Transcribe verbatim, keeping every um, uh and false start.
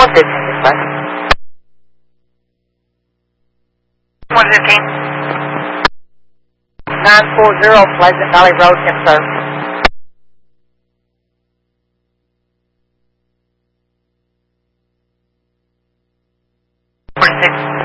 one fifteen, dispatch. one fifteen. nine forty Pleasant Valley Road, yes sir. forty-six.